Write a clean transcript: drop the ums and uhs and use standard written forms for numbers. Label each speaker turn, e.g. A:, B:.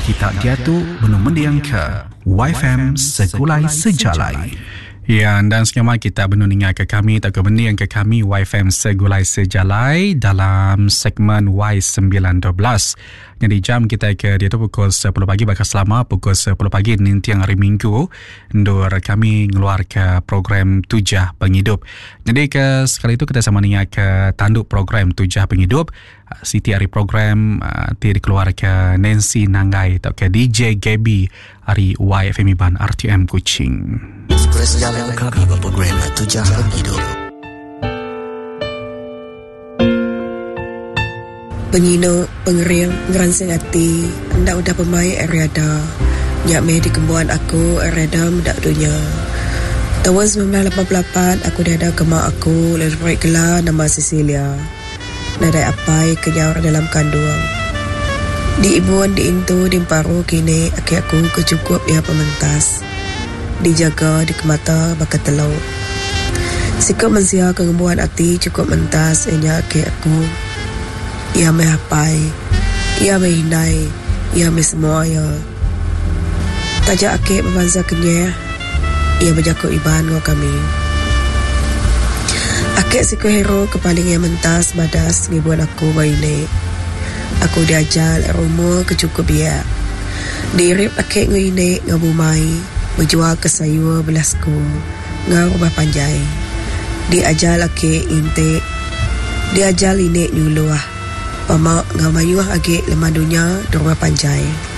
A: kita jatuh benung mendiang ke YFM Segulai Sejalai. Ya, dan sekarang kita benuningan ke kami tak ke bendiang ke kami YFM Segulai Sejalai dalam segmen Y912. Jadi jam kita ke dia tu pukul 10 pagi bakal selama pukul 10 pagi nanti hari Minggu ndur kami ngeluar ke program Tujah Penghidup. Jadi ke sekali itu kita sama dengan ke tanduk program Tujah Penghidup. Siti hari program dikeluar ke Nancy Nangai atau ke DJ Gaby hari YFM Iban RTM Kuching.
B: Segera sejalan kami berprogram Tujah Penghidup.
C: Penyino, pengering, ngeransing hati, hendak udah pemain Ariada. Nyak meh di kembuan aku, Ariada mendak dunia. Tahun 1988, aku dah ada kemak aku, lalu proyek gelar nama Cecilia. Nadai apai kenyawar dalam kandung. Di ibuan di intu, di paru kini, aku kecukup ya pementas. Dijaga, di kemata, bakat telau. Sikap mensia kengembuan hati cukup mentas, enya aku. Ia mehapai, ia mehinai, ia semua ya. Tajak akik membangsa kenyah, ia berjakut iban ngau kami. Akik siku hero kepaling yang mentas badas ngibuan aku bayi. Aku diajal rumah kecukup ia. Dirip akik ngine ngabumai, berjual ke sayur belasku, ngau rubah panjai. Diajal akik intik, diajal ini nyuluah. Pamak ngamayuah agak lemah dunia dorma panjai.